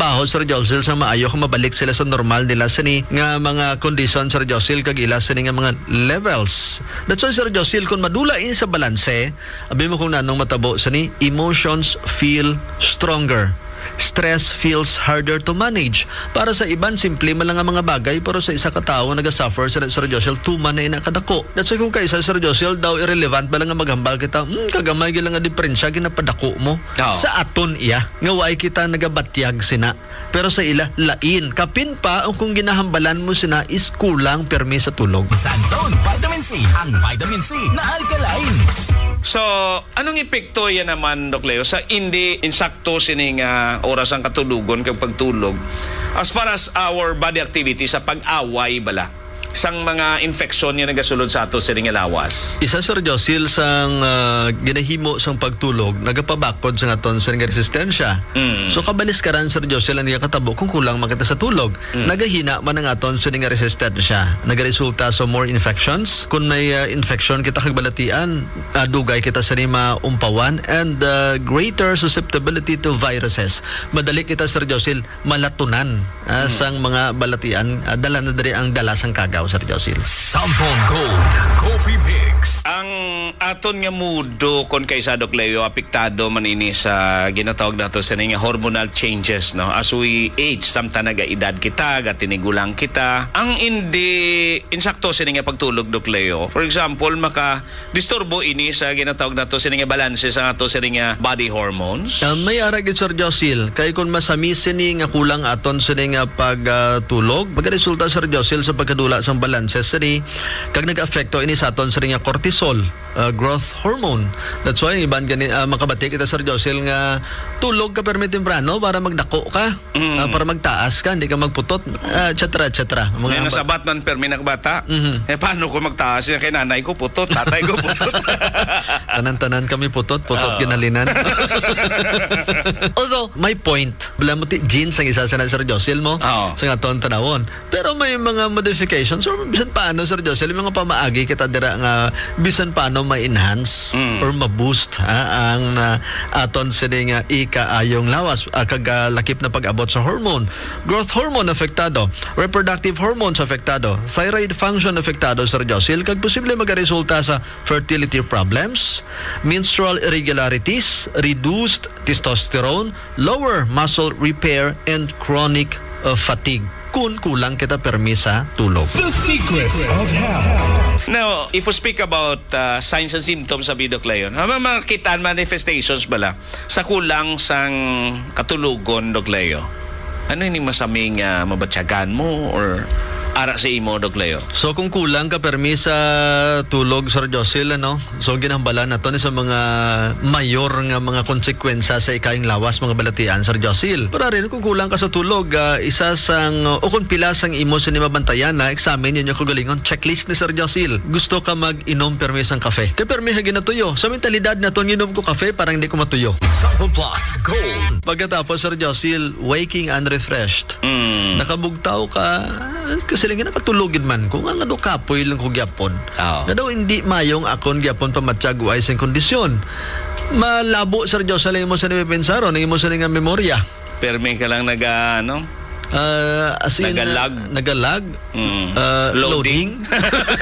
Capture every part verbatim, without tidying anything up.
trabaho Sir Josil sa maayo kung mabalik sila sa normal nila sini nga mga kondisyon Sir Josil kag ila sini nga mga levels. That's why Sir Josil kung madula ini sa balanse, abi mo kung nanong matabo sini, emotions feel stronger. Stress feels harder to manage. Para sa iban, simple man lang ang mga bagay, pero sa isa ka tao nagasuffer sa Sir Josil, tuman na inakadako. That's why kung kaisa Sir Josil daw irrelevant ba lang nga maghambal kita, hmm, kagamay gila nga diferensya ginapadako mo. Oh. Sa aton iya, nga way kita nagabatyag sina. Pero sa ila, lain. Kapin pa, ang kung ginahambalan mo sina is kulang permi sa tulog. Sunzone Vitamin C, ang vitamin C na alkaline. So, anong epekto yan naman, Doc Leo, sa hindi insakto sining uh, oras ang katulugon kag pagtulog as far as our body activity sa pag-away bala sang mga infeksyon nga nagasulod sa ato sining lawas? Isa Sir Josil sang uh, ginahimo sang pagtulog, nagapabakod sa aton sa nga resistensya. Mm. So kabalis karan Sir Josil ang katabo kung kulang makita sa tulog. Mm. Nagahina man ang aton sa nga resistensya. Nagaresulta sa more infections. Kung may uh, infection kita kag balatian, uh, dugay kita sa ni maumpawan and uh, greater susceptibility to viruses. Madali kita Sir Josil malatunan uh, mm. sang mga balatian, uh, dala na diri ang dala sang kagaw Sir Josil. Samphon Gold Coffee Mix. Ang aton nga mudo kon kaysa Doc Leo apektado man ini sa ginatawag nato sa nga hormonal changes, no, as we age samtang naga-edad kita ga tinigulang kita. Ang hindi insakto sa nga pagtulog, Doc Leo, for example maka disturbo ini sa ginatawag nato sa nga balanse sa ato sa nga body hormones. Uh, may ara gid Sir Josil kay kun masamisin ni nga kulang aton sa nga pagtulog, uh, magaresulta Sir Josil sa pagkadula sa balances sini kag nag-apekto ini sa aton sa nga cortisol, uh, growth hormone. That's why iban gani uh, makabati kita Sir Josil nga tulog ka permi temprano para magdako ka, Mm. uh, para magtaas ka, hindi ka magputot, uh, et cetera et cetera. May nasabat man permi nagbata. Mhm. Eh paano ko magtaas yan kay nanay ko putot, tatay ko putot. Tanan-tanan kami putot, putot Oo. ginalinan. Although, may point. Wala mo ti jeans ang isa sa Sir Josil mo Oo. sa nga ton tanawon. Pero may mga modifications or bisan paano Sir Josil, yung mga pamaagi kita dira nga bisan paano ma-enhance Mm. or ma-boost ha, ang uh, aton sini nga ikaayong lawas uh, kag uh, lakip na pag-abot sa hormone. Growth hormone apektado, reproductive hormones apektado, thyroid function apektado Sir Josil kag posible magaresulta sa fertility problems, menstrual irregularities, reduced testosterone, lower muscle repair and chronic uh, fatigue kung kulang kita permisa tulog. The secrets of health. Now, if we speak about uh, signs and symptoms sa Doc Leo, ano makita manifestations bala sa kulang sang katulugon, Doc Leo? Ano yung masaming uh, mabatyagan mo or ara sa imo, Doc Leo? So kung kulang ka permisa tulog Sir Josil, ano? So ginambalan nato ni sa mga mayor nga mga konsekwensya sa ikaing lawas mga balatian Sir Josil. Pero rin kung kulang ka sa tulog, uh, isa sang uh, o kung pila sang imo sa mabantayan na examine yun yung kagalingon checklist ni Sir Josil. Gusto ka mag-inom permisang kafe. Kay permi hagi natuyo. Sa mentalidad nato inom ko kafe parang hindi ko matuyo. Samphon Plus Gold. Pagkatapos Sir Josil, waking unrefreshed. Mm. Nakabugtaw ka kasi lang nakatulogin man ko nga do kapoy lang ko gyapon. Oo. Nga daw hindi mayong akon gyapon pamatyag o ay sa kondisyon. Malabo Sir Diyos sa mo sa nipensaro na imo sa nga memorya. Permi ka lang naga, ano? Uh, as in, Nagalag. uh, nagalag. Mm. Uh, Loading. loading.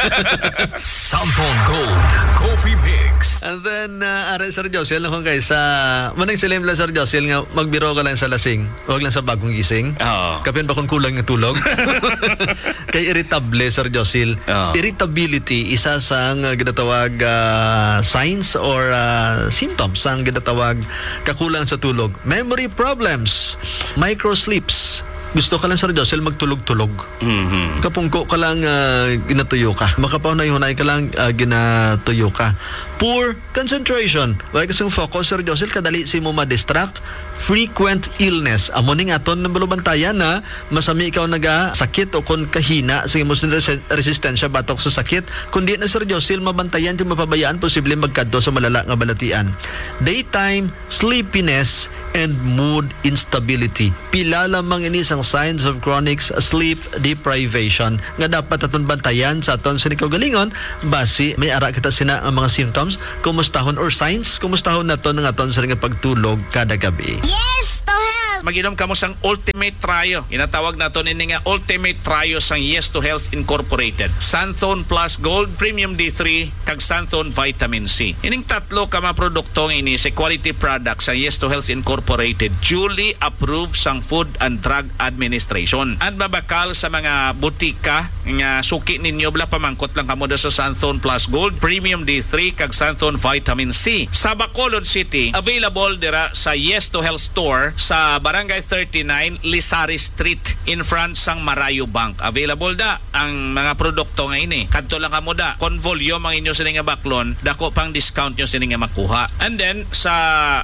Samphon Gold Coffee Mix. And then, uh, are Sir Josil, kung kayo sa, manang silim lang Sir Josil, nga magbiro ka lang sa lasing, huwag lang sa bagong gising. Oo. Kapin ba kung kulang ng tulog? Kay irritable, Sir Josil. Oo. Irritability, isa sa uh, ginatawag uh, signs or uh, symptoms ang ginatawag kakulang sa tulog. Memory problems, microsleeps. Gusto ka lang Sir Josil magtulog-tulog. Mhm. Kapungko ka lang uh, ginatuyo ka. Makapaunay-hunay ka lang uh, ginatuyo ka. Poor concentration. Wala kasing focus Sir Josil, kadali si mo ma-distract. Frequent illness. Amoning aton ng balubantayan na masami ikaw naga sakit o kung kahina sa imo res- resistensya batok sa sakit. Kundi na Sir Josil, mabantayan kung mapabayaan, posible magkadto sa malala nga balatian. Daytime sleepiness and mood instability. Pila lamang ini sang signs of chronic sleep deprivation nga dapat aton bantayan sa aton sa galingon basi may ara kita sina ang mga symptoms, kumustahon or signs, kumustahon naton ng aton sa nga pagtulog kada gabi. Yes to health! Mag-inom ka mo sang Ultimate Trio. Inatawag na to nini nga Ultimate Trio sang Yes to Health Incorporated. Santhone Plus Gold, Premium D three, kag Santhone Vitamin C. Ining tatlo ka mga produkto nga ini sa quality products sa Yes to Health Incorporated, duly approved sang Food and Drug Administration. At mabakal sa mga butika nga suki ninyo bla pamangkot lang kamo sa Santhone Plus Gold, Premium D three, kag Santhone Vitamin C. Sa Bacolod City, available dira sa Yes to Health Store sa Barangay thirty-nine, Lisari Street, in front sang Marayo Bank. Available da ang mga produkto nga ini. Kadto lang kamo da, kon volume ang inyo sini nga baklon, dako pang discount nyo sini nga makuha. And then sa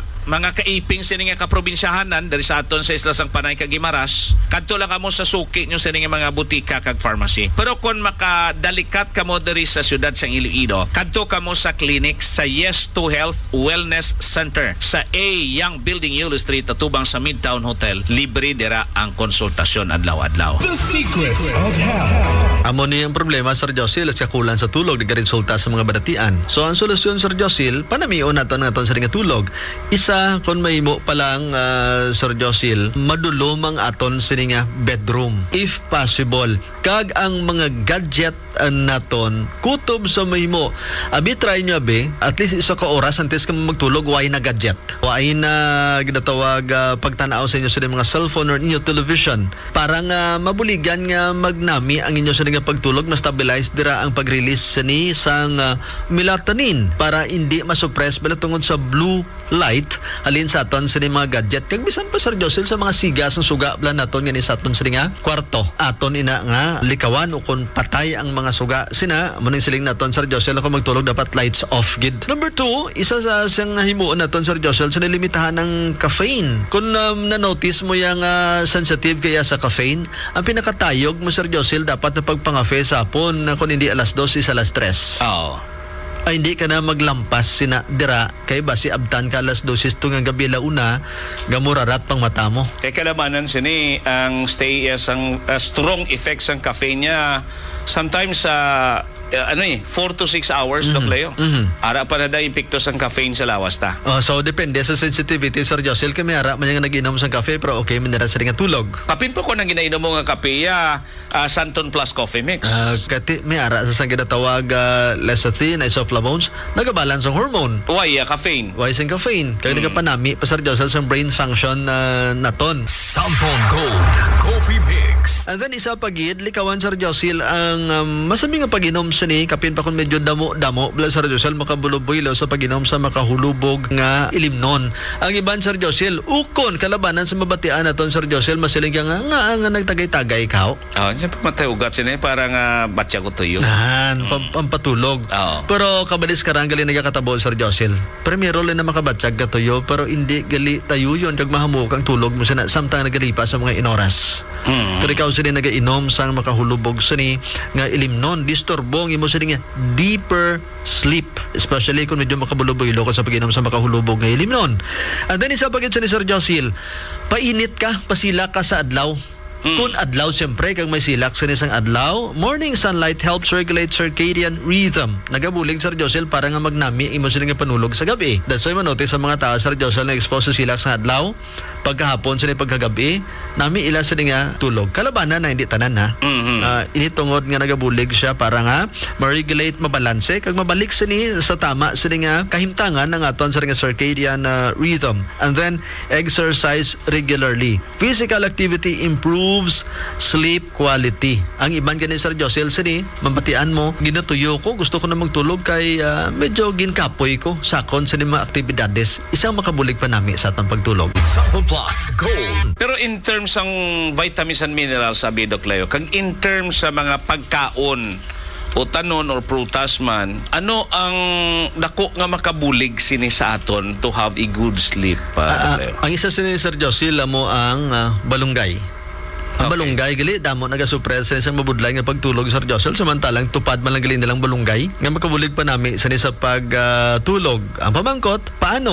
mga kaiping sini nga kaprobinsyahanan dari sa aton sa Isla Sang Panay kag Guimaras, kadto lang kamo sa suki nyo sini nga mga butika kag pharmacy. Pero kung makadalikat kamo diri sa syudad sang Iloilo, kadto kamo sa clinic sa Yes to Health Wellness Center sa A Young Building Yulo Street atubang sa Midtown Hotel. Libre dira ang konsultasyon adlaw-adlaw. The secrets of health. Amo ni ang problema, Sir Josil, at kulang sa tulog, di ka resulta sa mga baratian. So, ang solusyon, Sir Josil, panamion nato naton sa nga tulog. Isa, kung may mo palang, uh, Sir Josil, madulom ang aton sa nga bedroom. If possible, kag ang mga gadget uh, naton, kutob sa may mo. Abi, try nyo, abi, at least isa ka oras, antes ka magtulog, why na gadget? Why na ginatawag uh, pagtanaw sa inyo sa mga cellphone or inyo television. Parang uh, mabuligan nga magnami ang inyo sa nga pagtulog, ma-stabilize dira ang pag-release ni sang uh, melatonin para hindi masuppress bala tungod sa blue light halin sa aton sa mga gadget. Kag bisan pa, Sir Josil, sa mga sigas ng suga bala naton nga ni sa aton sa nga kwarto. Aton ina nga likawan o kung patay ang mga suga sina muning siling naton, Sir Josil, ako magtulog dapat lights off gid. Number two, isa sa sang himuon naton, Sir Josil, sa nilimitahan ng caffeine. Kung um, na-notice mo yung uh, sensitive kaya sa caffeine, ang pinakatayog mo, Sir Josil, dapat na pagpangafe sa hapon na kung hindi alas dos is alas tres. Oo. Ay hindi ka na maglampas sina dira kay basi abtan ka alas dosis tung ang gabi launa gamurarat pang mata mo. Kay kalamanan sini ang stay as ang uh, strong effects ang caffeine niya sometimes sa uh, ano eh four to six hours, Mm-hmm. Doc Leo. Mhm. Ara pa na da epektos ang caffeine sa lawas ta. Oh, so depende sa sensitivity, Sir Josil, kami ara man yung nag-inom sa kafe pero okay man dira sa nga tulog. Kapin po ko nang ginainom mo nga kape ya uh, Santon Plus Coffee Mix. Uh, kati may ara sa sang ginatawag uh, lecithin, isoflavones, nagabalance ang hormone. Why uh, caffeine? Why sing caffeine? Kaya mm. nagapanami pa, Sir Josil, sa brain function uh, naton. Santhone Gold Coffee Mix. And then isa pagid likawan, Sir Josil, ang um, masami nga pag-inom sa ni kapin pa kun medyo damo-damo bla, Sir Josil, makabuloboy sa pag-inom sa makahulubog nga ilimnon. Ang iban, Sir Josil, ukon kalabanan sa mabatian naton, Sir Josil, masiling ka nga nga, nga nagtagay-tagay ka. Oh, siyempre matay ugat sini parang uh, batya ko tuyo. Nahan, pam- pampatulog. Oo. Pero kabalis karang gali nagakatabo, Sir Josil. Primero lang na makabatsag ka tuyo, pero hindi gali tayo yun kag mahamuk ang tulog mo sana samtang nagalipas sa mga inoras. Hmm. Pero ikaw sini nagainom sang makahulubog sini nga ilimnon, disturbong imo sini nga deeper sleep, especially kung medyo makabuloboy ka sa pag-inom sa makahulubog nga ilimnon. And then isa pagid sa ni Sir Josil, painit ka, pasila ka sa adlaw. Mm. Kung adlaw, siyempre, kag may silak sa isang adlaw, morning sunlight helps regulate circadian rhythm. Nagabulig, Sir Josil, para nga magnami imo sila nga panulog sa gabi. That's why manotice sa mga tao, Sir Josil, na expose sa silak sa adlaw, pagkahapon sila pagkagabi, nami ila sila nga tulog. Kalabanan na hindi tanan, ha? Mhm. Uh, initungod nga nagabulig siya para nga ma-regulate, mabalanse, kag mabalik sini sa tama sila nga kahimtangan ng aton sa nga circadian uh, rhythm. And then, exercise regularly. Physical activity improves sleep quality. Ang iban ganin, Sir Josil, sini, mambatian mo, ginatuyo ko, gusto ko na magtulog kay uh, medyo ginkapoy ko sakon sa mga aktibidades. Isang makabulig pa nami sa atong pagtulog. Santhone Plus Gold. Pero in terms ng vitamins and minerals, sabi Doc Leo, kag in terms sa mga pagkaon o tanon or prutas man, ano ang dako nga makabulig sini sa aton to have a good sleep, uh, Doc Ah, Leo? ang isa sini, Sir Josil, mo ang uh, balunggay. Ang Okay. balunggay, gali, damo nagasuppress sa isang mabudlay nga pagtulog, Sir Josil, samantalang tupad man lang gali nilang balunggay, nga makabulig pa nami sa sa pagtulog. Ang pamangkot, paano?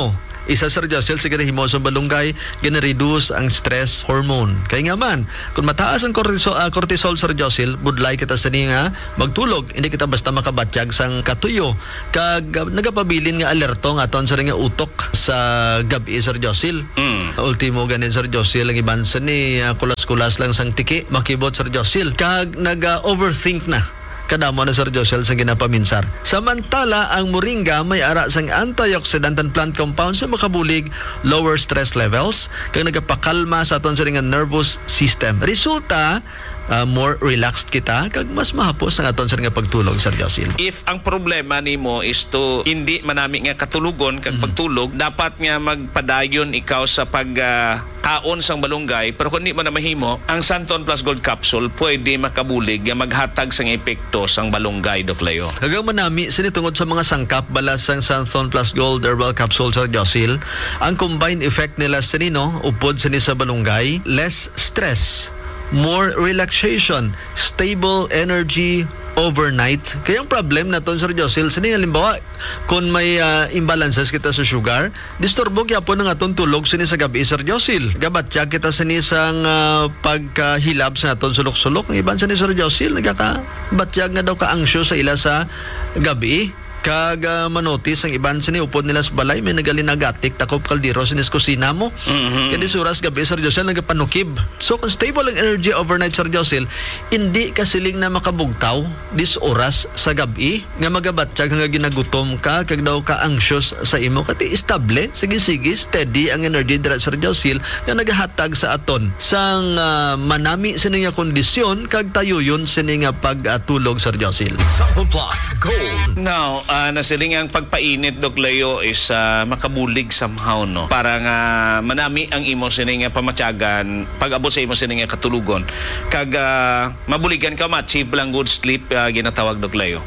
isa Sir Josel sa ginahimo sa balunggay, gina-reduce ang stress hormone. Kaya nga man, kung mataas ang cortisol, uh, cortisol Sir Josel, budlay kita sa nga magtulog, hindi kita basta makabatsyag sang katuyo. Kag uh, nagapabilin nga alerto nga aton sa nga utok sa gabi Sir Josel. Mm. Ultimo ganin Sir Josel ang iban sa ni uh, kulas-kulas lang sang tiki, makibot Sir Josel. Kag nag-overthink na kadamo na Sir Josel sa ginapaminsar. Samantala, ang moringa may ara sang antioxidant and plant compounds sa makabulig lower stress levels kag nagapakalma sa aton sa nga nervous system. Resulta, uh, more relaxed kita kag mas mahapos ang aton sa nga pagtulog Sir Josel. If ang problema nimo is to hindi manami nga katulugon kag pagtulog, dapat nga magpadayon ikaw sa pag uh, kaon sang balunggay, pero kung di mo na mahimo, ang Santon Plus Gold Capsule pwede makabulig nga maghatag sang epekto sang balunggay, Doc Leo. Hanggang manami sinitungod sa mga sangkap balas sang Santhon Plus Gold Herbal Capsule Sir Josel, ang combined effect nila sa nino, upod sa ni sa balunggay, less stress, more relaxation, stable energy overnight. Kaya ang problem na ton Sir Josel, sini halimbawa kung may uh, imbalances kita sa sugar, disturbo gyapon ang aton tulog sini sa gabi Sir Josel. Gabatya kita sini sang uh, pagkahilab sa aton sulok-sulok. Ang iban sini Sir Josel nagaka batyag nga daw ka anxious sa ila sa gabi. Kag uh, manotis ang iban sini upod nila sa balay may nagalinagatik takop kaldero sinis kusina mo. Mm-hmm. Kaya di suras gabi Sir Josel nagapanukib. So kung stable ang energy overnight Sir Josel, hindi ka siling na makabugtaw dis oras sa gabi nga magabatsyag nga ginagutom ka kag daw ka anxious sa imo kati estable sige sige steady ang energy dira Sir Josel nga nagahatag sa aton sang uh, manami sini nga kondisyon kag tayuyon sini nga pagtulog Sir Josel. Santon Plus Gold. Now, uh, nasiling ang pagpainit, Doc Leo, is uh, makabulig somehow, no? Para nga manami ang imo sini nga pamatyagan, pag-abot sa imo sini nga katulugon. Kag uh, mabuligan ka, ma-achieve lang good sleep, uh, ginatawag, Doc Leo.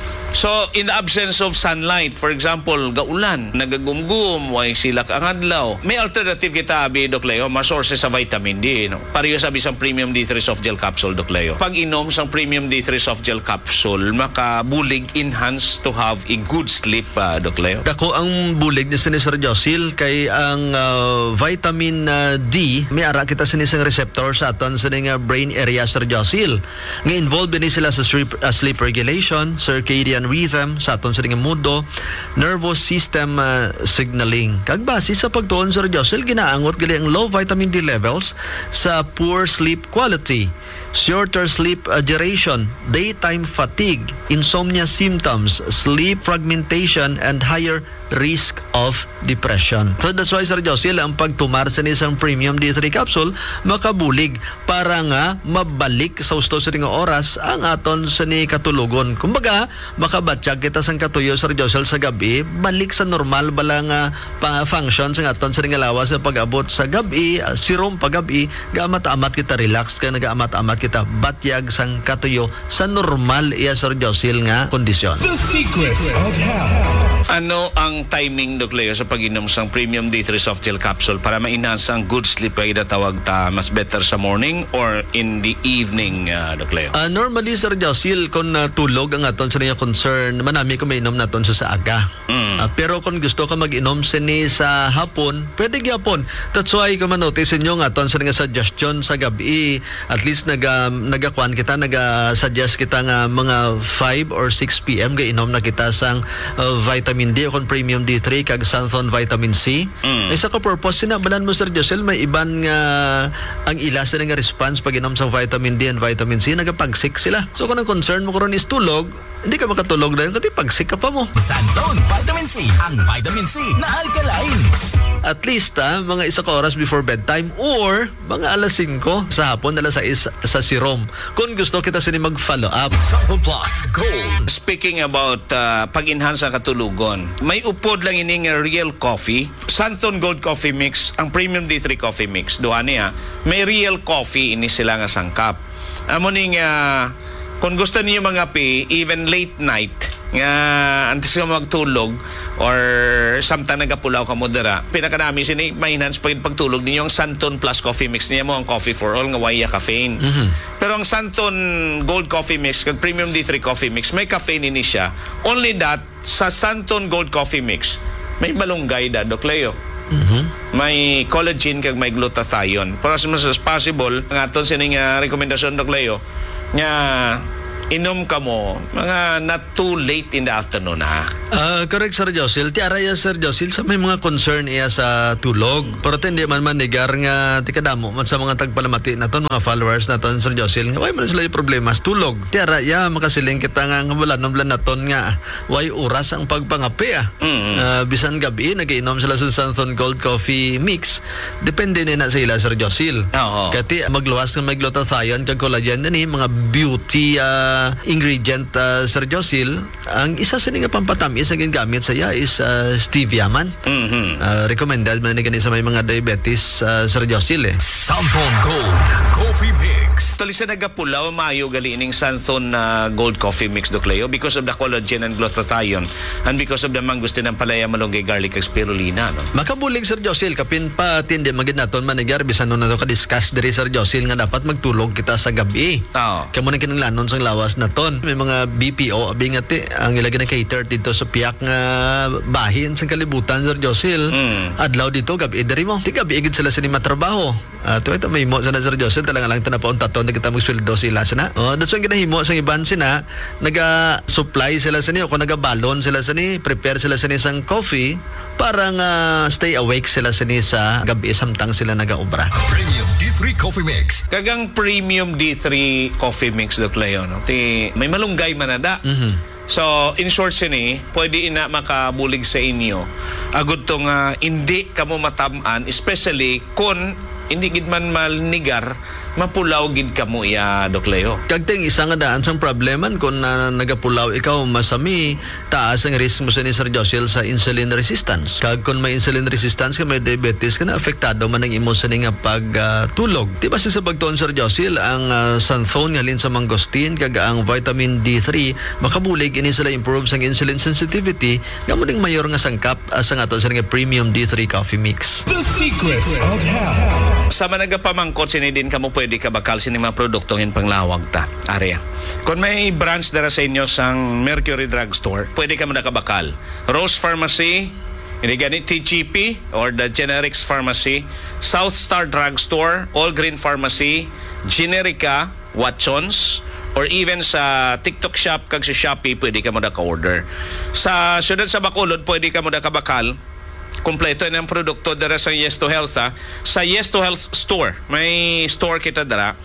So, in the absence of sunlight, for example, gaulan, nagagumgum, way silak ang adlaw. May alternative kita, abi, Doc Leo, mga sources sa vitamin D. No? Pareho sabi sa Premium D three Soft Gel Capsule, Doc Leo. Pag inom sa Premium D three Soft Gel Capsule, makabulig enhance to have a good sleep, uh, Doc Leo. Dako ang bulig ni sini Sir Josel kay ang uh, vitamin uh, D may ara kita sini sang receptor sa aton sa nga brain area Sir Josel. Nga involved din sila sa sleep, uh, sleep regulation, circadian rhythm sa aton sa nga mundo, nervous system uh, signaling. Kag base sa pagtuon Sir Josel ginaangot gali ang low vitamin D levels sa poor sleep quality, shorter sleep uh, duration, daytime fatigue, insomnia symptoms, sleep fragmentation, and higher risk of depression. So that's why Sir Josel ang pagtumar sa isang Premium D three capsule makabulig para nga mabalik sa usto sa nga oras ang aton sa ni katulugon. Kumbaga makabatsyag kita sang katuyo Sir Josel sa gabi, balik sa normal bala nga pa function sa aton sa nga lawas sa pag-abot sa gabi, uh, sirom pag-gabi, gaamat-amat kita relax ka nagaamat-amat kita batyag sang katuyo sa normal iya Sir Josel nga kondisyon. The secrets of health. Ano ang timing, Doc Leo, sa pag-inom sang Premium D three Soft Gel Capsule para ma-enhance ang good sleep ay tawag ta mas better sa morning or in the evening, uh, Doc Leo? Uh, normally Sir Josel kung uh, tulog ang aton sa niya concern, manami ko mainom naton sa sa aga. Mm. Uh, pero kung gusto ka mag-inom sini sa hapon, pwede gyapon. That's why kung manotice inyo nga aton sa nga suggestion sa gabi, at least naga nagakuan kita, naga-suggest kita nga mga five or six p m ga-inom na kita sang uh, vitamin D o kon Premium D three kag Santhon Vitamin C. Mm. Isa ka purpose sinabalan mo Sir Josel, may iban nga ang ila sa nga response pag inom sa vitamin D and vitamin C, nagapagsik sila. So kung ang concern mo karon is tulog, hindi ka makatulog dahil kasi pagsik ka pa mo. Santon Vitamin C, ang vitamin C na alkaline. At least ah, mga isa ka oras before bedtime or mga alas singko sa hapon, alas sais sa sirom. Kung gusto kita sini mag-follow up. Santon Plus Gold. Speaking about uh, pag-enhance ang katulugon, may upod lang ini nga real coffee, Santon Gold Coffee Mix, ang Premium D three Coffee Mix. Duha niya, may real coffee ini sila nga sangkap. Amo ning uh, kung gusto niyo mga pi, even late night, nga antes ka magtulog or samtang nagapulaw ka mo dira, pinakanami sini maintenance pag pagtulog ninyo ang Santon Plus Coffee Mix niya mo ang coffee for all nga waya caffeine. Mhm. Pero ang Santon Gold Coffee Mix kag Premium D three Coffee Mix may caffeine ini siya. Only that sa Santon Gold Coffee Mix may balunggay da, Doc Leo. Mhm. May collagen kag may glutathione. Pero as much as possible, ang aton sining uh, rekomendasyon Doc Leo, nga inom ka mo mga not too late in the afternoon ha. Ah, correct, Sir Josil. Ti araya, Sir Josil, sa may mga concern iya sa tulog. Pero hindi man manigar nga tikadamo man sa mga tagpalamati naton, mga followers naton, Sir Josil. Nga, why man sila yung problema sa tulog. Ti araya, makasiling kita nga nga wala ng bulan naton nga why oras ang pagpangapi ah. Mm. Ah, bisan gabi, nagiinom sila sa Santhon Gold Coffee Mix. Depende na na sa ila, Sir Josil. Oo. Kati magluwas ng may glutathione kag collagen ni mga beauty ah, ingredient, ah, Sir Josil. Ang isa sa nga pampatamis na ginagamit sa iya is ah, stevia man. Mhm. Ah, recommended man ni gani sa may mga diabetes, ah, Sir Josil eh. Santhon Gold Coffee Mix. Tuloy sa nagapulaw, maayo gali ining Santhon uh, Gold Coffee Mix, Doc Leo, because of the collagen and glutathione and because of the mangustin ng palaya, malunggay, garlic, ag spirulina. No? Makabulig, Sir Josil, kapin pa tindi magid naton manigar bisan no nato ka-discuss diri, Sir Josil, nga dapat magtulog kita sa gabi. Oo. Kamo na kinanglanon sang lawas naton. May mga B P O abi nga ti ang ilagay na cater dito sa piyak nga bahin sa kalibutan, Sir Josil. Mm. Adlaw dito gabi diri mo. Ti gabi igid sila sa ni matrabaho. Ah, uh, ito may mo sa Sir Josil talaga lang tanapaon taton nagita magsweldo sila sana. Oh, that's ang ginahimo sa iban sina naga-supply sila sa ni o kung naga-balon sila sa ni, prepare sila sa ni sang coffee para nga stay awake sila sa ni sa gabi samtang sila naga-obra. Premium D three Coffee Mix. Kagang Premium D three Coffee Mix, Doc Leo, no? Ti, may malunggay manada. Mhm. So, in short sini, pwede ina makabulig sa inyo. Agud tong uh, hindi kamo matamaan, especially kung hindi gid man malnigar, mapulaw gid kamo iya, Doc Leo. Kagting isa nga daan sang probleman kung na, nagapulaw ikaw masami, taas ang risk mo sa ni Sir Josil sa insulin resistance. Kag kung may insulin resistance ka, may diabetes ka na, apektado man ang imo sa ni nga pagtulog. Uh, Di ba sa pagtuon, Sir Josil, ang uh, Santhon halin sa mangosteen kag ang vitamin D three makabulig ini sila improve sang insulin sensitivity nga mo ding mayor nga sangkap uh, sa nga sa nga Premium D three Coffee Mix. The secrets of health. Sa managapamangkot, sini din kamo pwede ka bakal sini mga produktong in panglawag ta. Area. Kung may branch dara sa inyo sang Mercury Drugstore, pwede ka mo nakabakal. Rose Pharmacy, hindi ganit T G P or the Generics Pharmacy, South Star Drugstore, All Green Pharmacy, Generica, Watsons, or even sa TikTok Shop kag sa Shopee, pwede ka mo naka-order. Sa syudad sa Bacolod, pwede ka mo nakabakal. Kompleto ng produkto dara sa Yes to Health ha. Sa Yes to Health store, may store kita dara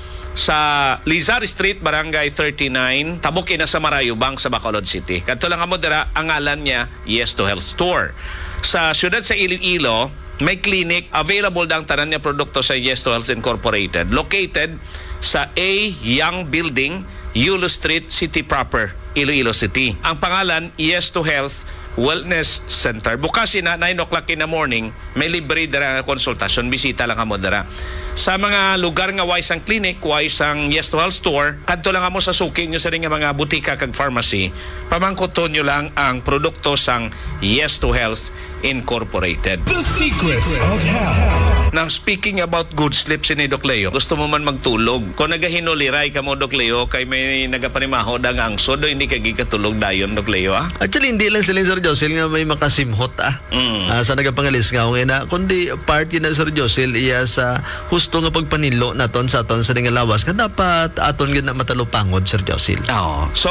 sa Lizar Street, Barangay thirty-nine, tabok ina sa Marayubang sa Bacolod City. Kadto lang amo dara ang ngalan niya, Yes to Health store. Sa siyudad sa Iloilo, may clinic, available dang tanan niya produkto sa Yes to Health Incorporated, located sa A Young Building, Yulo Street, City Proper, Iloilo City. Ang pangalan, Yes to Health Wellness Center. Bukas na nine o'clock in the morning, may libre dara nga konsultasyon, bisita lang kamo dara. Sa mga lugar nga wise ang clinic, wise ang Yes to Health store, kadto lang kamo sa suki nyo sa ring mga butika kag pharmacy, pamangkuton nyo lang ang produkto sang Yes to Health Incorporated. The secrets of health. Now, speaking about good sleep si ni Doc Leo, gusto mo man magtulog. Kung nagahinuliray ka mo, Doc Leo, kay may nagapanimaho dang ang sodo, hindi ka gikatulog dayon, Doc Leo, ah? Actually, hindi lang sila, Sir Josil, nga may makasimhot ah. Mm. Ah, sa nagapangalis nga ako na, kundi part yun na, Sir Josil, iya sa husto nga pagpanilo naton sa aton sa nga lawas, nga dapat aton nga na matalupangod, Sir Josil. Oo. So,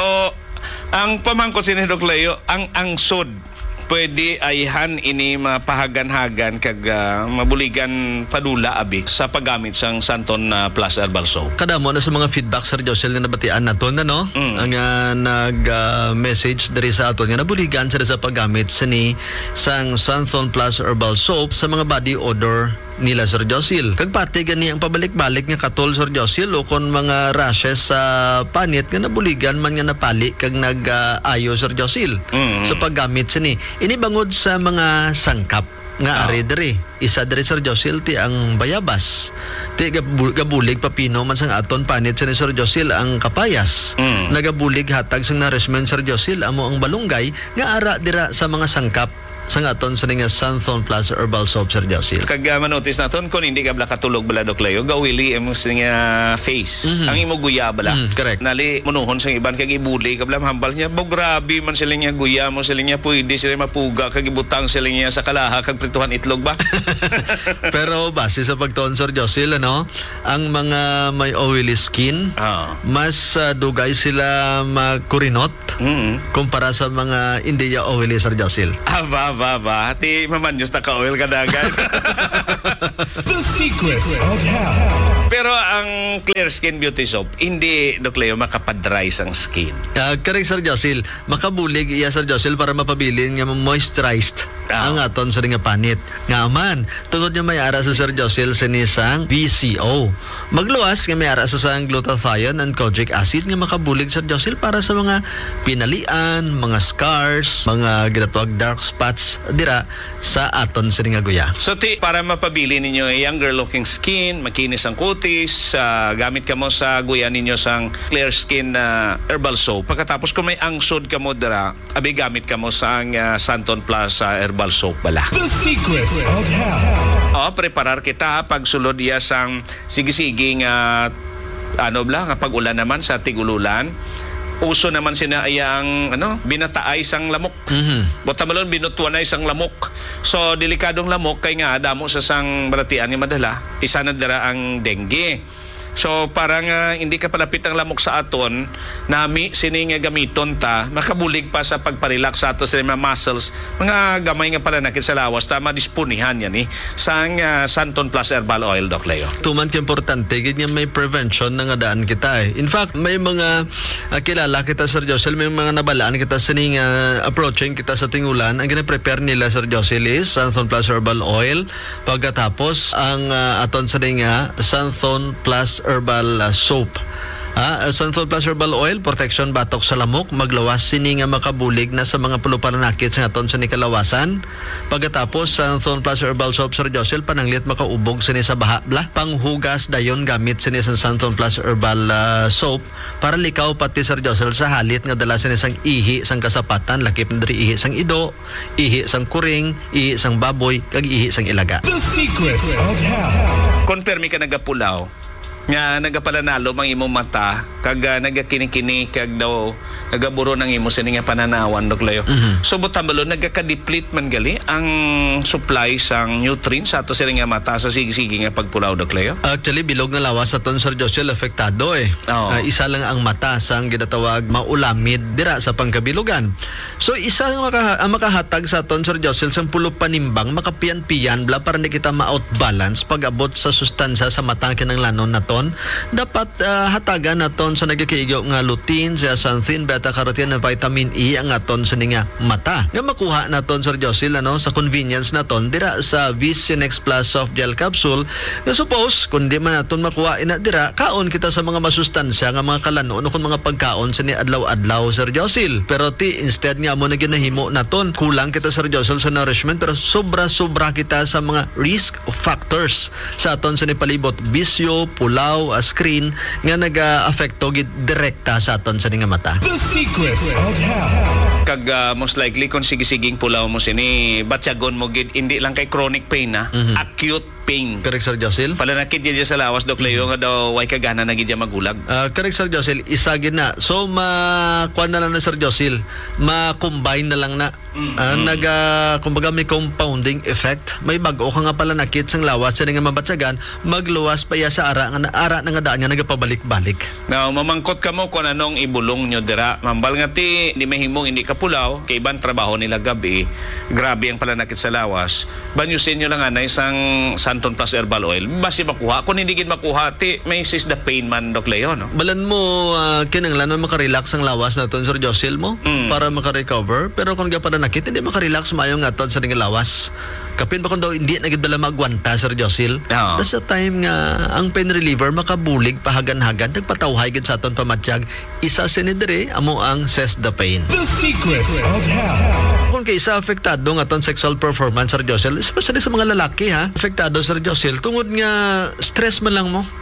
ang pamangko si ni Doc Leo, ang ang sod, pwede ayhan ini mapahagan-hagan kag uh, mabuligan padula abi sa paggamit sang Santon uh, Plus Herbal Soap. Kada mo na sa mga feedback, Sir Josil, na nabatian naton na no, Mm. ang uh, nag-message uh, dari sa aton nga nabuligan sila sa paggamit sa ni sang Santhon Plus Herbal Soap sa mga body odor nila, Sir Josil. Kag pati gani ang pabalik-balik nga katol, Sir Josil, o kon mga rashes sa panit nga nabuligan man nga napali kag nag-ayo, Sir Josil, Mm. sa paggamit sa ni. Ini bangod sa mga sangkap nga Oh. ari diri. Isa diri, Sir Josil, ti ang bayabas. Ti gabu- gabulig papino man sang aton panit sa ni Sir Josil ang kapayas. Mm. Nagabulig hatag sang nourishment, Sir Josil, amo ang balunggay nga ara dira sa mga sangkap sa aton sa nga Santhon Plus Herbal Soap, Sir Josil. Kag uh, manotis naton kung hindi ka bala katulog bala Doc Leo, gawili imo sa nga face. Mhm. Ang imo guya bala. Mhm, correct. Nali munuhon sa iban kag ibuli ka bala hambal niya. Bo grabe man sila niya guya mo sila niya pwede sila mapuga kag ibutang sila niya sa kalaha kag prituhan itlog ba. Pero base sa pagtuon, Sir Josil, ano, ang mga may oily skin, Ah. mas uh, dugay sila magkurinot Mm. kumpara sa mga hindi ya oily, Sir Josil. Aba, aba, aba. Ti mamanyos na ka-oil ka dagan. The secrets of health. Pero ang Clear Skin Beauty Soap, hindi, Doc Leo, makapadry ang skin. Uh, correct, Sir Josil. Makabulig iya, Sir Josil, para mapabilin nga moisturized Ah. ang aton sa nga panit. Nga man, tungod nga may ara sa Sir Josil sinisang B C O. Magluwas nga may ara sa sang glutathione and kojic acid nga makabulig, Sir Josil, para sa mga pinalian, mga scars, mga ginatawag dark spots dira sa aton sa nga guya. So, ti, para mapabili ninyo ay younger looking skin, makinis ang kutis, ah, gamit ka mo sa guya ninyo sang Clear Skin na herbal soap. Pagkatapos kung may angsod ka mo dira, abi gamit ka mo sa ang ah, Santon Plus ah, herbal soap bala. The secrets of health. O, preparar kita pag sulod iya sang sige-sige nga ano bla, nga pag-ulan naman sa tigululan. Uso naman sina ayang ano, binataay sang lamok. Mhm. Botamalon binutuan na isang lamok. So delikadong lamok kay nga damo sa sang balatian ni madala. Isa na dira ang dengue. So parang uh, hindi ka palapit ang lamok sa aton, nami sini nga gamiton ta, makabulig pa sa pagparelax sa ato sa mga muscles, mga gamay nga pala nakit sa lawas, ta madispunihan yan eh, sang uh, Santon Plus Herbal Oil, Doc Leo. Tuman ka importante, ganyan may prevention na nga daan kita eh. In fact, may mga uh, kilala kita, Sir Josil, may mga nabalaan kita sa ning uh, approaching kita sa tingulan. Ang gina-prepare nila, Sir Josil, is Santhon Plus Herbal Oil. Pagkatapos, ang uh, aton sa ning uh, Santhon Plus Herbal uh, Soap. Ah, Santhon Plus Herbal Oil, protection batok sa lamok, maglawas sini nga makabulig na sa mga puluparanakit sa aton sa nikalawasan. Pagkatapos, Santhon Plus Herbal Soap, Sir Josil, pananglit makaubog sini sa baha bla. Panghugas dayon gamit sini sa Santhon Plus Herbal uh, Soap para likaw pati, Sir Josil, sa halit nga dala sini sang ihi sang kasapatan, lakip na diri ihi sang ido, ihi sang kuring, ihi sang baboy, kag ihi sang ilaga. The secrets of health. Konpermi ka nagapulaw nga nagapalanalo mang imong mata kag uh, nagakini-kini kag daw nagaburo ng imo sini nga pananawan, Doc Leo. Mhm. So butambalo nagaka-deplete man gali ang supply sang nutrients sa ato sini nga mata sa sige-sige nga pagpulaw, Doc Leo. Actually, bilog na lawas sa ton, Sir Josil, apektado eh. Oo. Ah, isa lang ang mata sa ang ginatawag maulamid dira sa pangkabilugan. So isa ang, maka, ang makahatag sa ton, Sir Josil, sa pulo panimbang, makapiyan-piyan bla para hindi kita ma-outbalance pag abot sa sustansya sa mata kinang lanon na ton. Dapat ah, hatagan naton sa nagakaigaw nga lutein, zeaxanthin, beta-carotene, na vitamin E ang aton sa nga mata. Nga makuha naton, Sir Josil, ano, sa convenience naton dira sa Visionex Plus Soft Gel Capsule. Nga suppose kung di man naton makuha ina dira, kaon kita sa mga masustansya nga mga kalano no kung mga pagkaon sa ni adlaw-adlaw, Sir Josil. Pero ti instead nga mo na ginahimo naton, kulang kita, Sir Josil, sa nourishment, pero sobra-sobra kita sa mga risk factors sa aton sa ni palibot, bisyo, pulaw, uh, screen nga naga-afekto gid direkta sa aton sa ni nga mata. The secrets of health. Kag uh, most likely kung sige-siging pulaw mo sini batyagon mo gid hindi lang kay chronic pain na, Mhm. acute pain. Correct, Sir Josil? Palanakit diya sa lawas, Doc Leo, nga daw way kagana na gid diya magulag. Uh, correct, Sir Josil, isa gid na. So ma kuan na lang na, Sir Josil, ma-combine na lang na. Mm, Ah, mm. naga kumbaga may compounding effect. May bag-o ka nga pala nakit sang lawas sa nga mabatsagan, magluwas pa ya sa ara nga na ara na nga daan nga nagapabalik-balik. Now, mamangkot ka mo kung anong ibulong nyo dira. Mambal nga ti, di mahimong hindi ka pulaw, kay ibang trabaho nila gabi, grabe ang palanakit sa lawas. Banyusin nyo lang nga isang Santon Plus Herbal Oil. Basi makuha. Kung hindi gid makuha, ti, may sis the pain man, Doc Leo, no? Balan mo uh, kinanglan mo makarelax ang lawas naton, Sir Josil mo Mm. para makarecover, pero kung gapa na nakit hindi makarelax maayo nga aton sa nga lawas. Kapin ba kung daw hindi na gid bala magwanta, Sir Josil? Oo. That's the time nga ang pain reliever makabulig pahagan-hagan nagpatawhay gid sa aton pamatyag. Isa sinidre amo ang Cess the Pain. The secrets of health. Kung kaysa apektado nga aton sexual performance, Sir Josil, especially sa mga lalaki ha, apektado, Sir Josil, tungod nga stress man lang mo.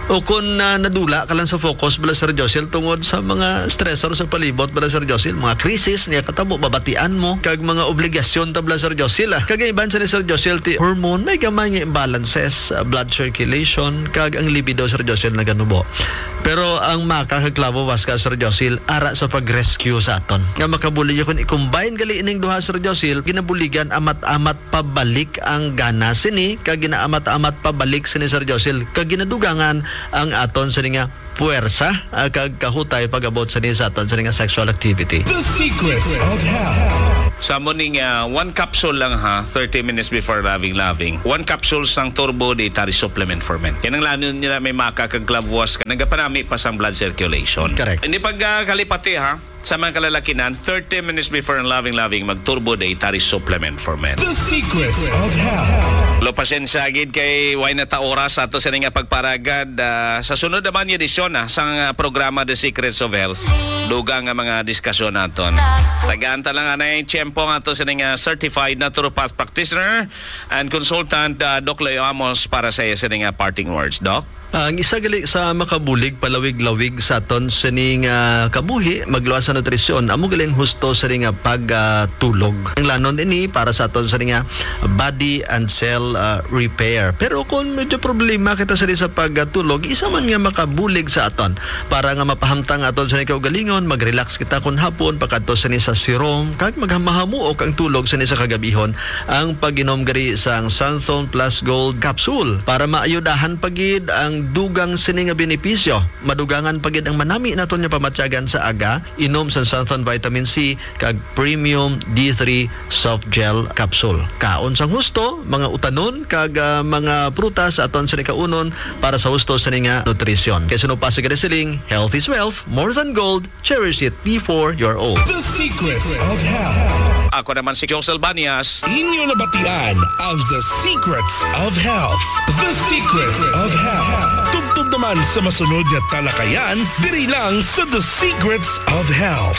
O kung uh, nadula ka lang sa focus bala Sir Josil tungod sa mga stressor sa palibot bala Sir Josil, mga krisis niya katabo babatian mo kag mga obligasyon ta bala Sir Josil. Ah. Kag iban sa ni Sir Josil ti hormone may gamay nga imbalances, uh, blood circulation kag ang libido Sir Josil na ganubo. Pero ang makakaklabo was ka Sir Josil ara sa pag-rescue sa aton. Nga makabuli kun i-combine gali ining duha Sir Josil, ginabuligan amat-amat pabalik ang gana sini kag ginaamat-amat pabalik sini Sir Josil kag ginadugangan ang aton sa nga puwersa uh, kag kahutay pag-abot sa ni sa aton sa nga sexual activity. The secrets of health. Sa morning, uh, one capsule lang ha, thirty minutes before loving loving. One capsule sang turbo dietary supplement for men. Yan ang lano nila may makakaglavwas ka. Nagapanami pa sa blood circulation. Correct. Hindi pag uh, kalipati ha, sa mga kalalakinan, thirty minutes before ang loving loving, mag-turbo dietary supplement for men. The secrets of health. Lo pasensya gid kay way na ta oras ato sa nga pagparagad uh, sa sunod naman yung edisyon ah, sa uh, programa The Secrets of Health. Dugang nga mga diskusyon naton. Tagaan ta lang anay tiyempo nga ato sa nga certified naturopath practitioner and consultant uh, Doc Leo Amos para sa iya sa nga parting words, Doc. Ang isa gali sa makabulig palawig-lawig sa aton sa ning uh, kabuhi magluwas sa nutrisyon amo galing husto sa ning pagtulog. Uh, ang lanon ini para sa aton sa ning body and cell uh, repair. Pero kung medyo problema kita sa sa pagtulog, isa man nga makabulig sa aton para nga mapahamtang aton sa ning kaugalingon, mag-relax kita kun hapon pakadto sa ni sa serum kag maghamahamuok ang tulog sa ni sa kagabihon ang pag-inom gari sang Santhon Plus Gold capsule para maayudahan pagid ang dugang sini nga benepisyo. Madugangan pagid ang manami naton nga pamatyagan sa aga, inom sa Santhon Vitamin C kag Premium D three Soft Gel Capsule. Kaon sang husto, mga utanon kag uh, mga prutas aton sa kaunon para sa husto sa nga nutrisyon. Kay suno pa sa siling, health is wealth, more than gold, cherish it before you're old. The secrets of health. Ako naman si Josel Banias. Inyo nabatian ang The Secrets of Health. The Secrets of Health. Tubtub naman sa masunod na talakayan, diri lang sa The Secrets of Health.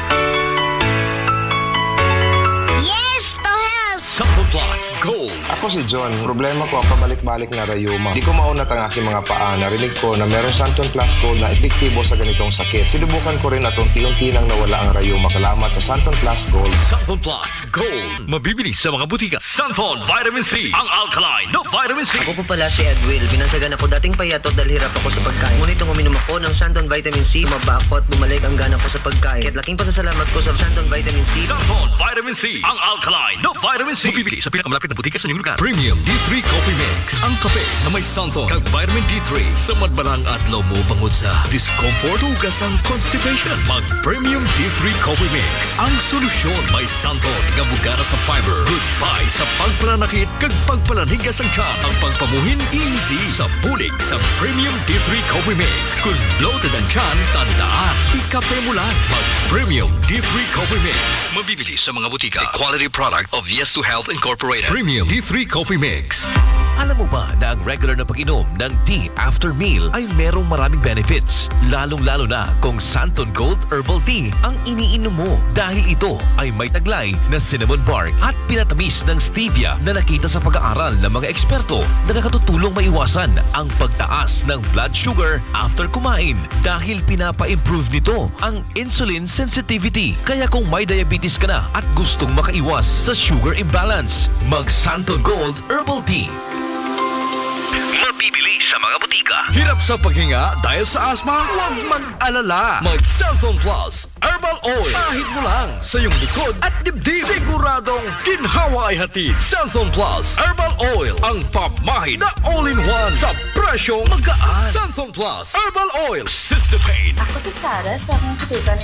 Yes to health! Santhon Plus Gold. Ako si John. Problema ko ang pabalik-balik na rayuma. Di ko maunat ang aking mga paa. Narinig ko na meron Santhon Plus Gold na epektibo sa ganitong sakit. Sinubukan ko rin at unti-unti nang nawala ang rayuma. Salamat sa Santhon Plus Gold. Santhon Plus Gold. Mabibili sa mga butika. Santhon Vitamin C. Ang alkaline na vitamin C. Ako po pala si Edwil. Binansagan ako dating payatot dahil hirap ako sa pagkain. Ngunit nung uminom ako ng Santon Vitamin C, maba ako at bumalik ang gana ko sa pagkain. Kaya't laking pasasalamat ko sa Santon Vitamin C. Santhon Vitamin C. Ang alkaline na vitamin C. Mabibili sa pinakamalapit na butika sa inyong lugar. Premium D three Coffee Mix. Ang kape na may Santhon kag vitamin D three sa madbalang adlaw mo bangod sa discomfort o gasang constipation. Mag Premium D three Coffee Mix. Ang solusyon may Santhon nga bugana sa fiber. Goodbye sa pagpananakit kag pagpananhigas ang tiyan. Ang pagpamuhin easy sa bulig sa Premium D three Coffee Mix. Kung bloated ang tiyan, tandaan, ikape mo lang. Mag Premium D three Coffee Mix. Mabibili sa mga butika. A quality product of Yes to Health Incorporated. Premium D three Coffee Mix. Alam mo ba na ang regular na pag-inom ng tea after meal ay merong maraming benefits? Lalong-lalo na kung Santhon Gold Herbal Tea ang iniinom mo dahil ito ay may taglay na cinnamon bark at pinatamis ng stevia na nakita sa pag-aaral ng mga eksperto na nakatutulong maiwasan ang pagtaas ng blood sugar after kumain dahil pinapa-improve nito ang insulin sensitivity. Kaya kung may diabetes ka na at gustong makaiwas sa sugar imbalance, mag Santhon Gold Herbal Tea. Mabibili sa mga butika. Hirap sa paghinga dahil sa asma? Huwag mag-alala. Mag Santhon Plus Herbal Oil. Kahit mo lang sa iyong likod at dibdib. Siguradong ginhawa ay hatid. Santhon Plus Herbal Oil. Ang pamahid na all-in-one sa presyong magaan. Santhon Plus Herbal Oil. Sister Pain. Ako si Sarah sa akong katiba ni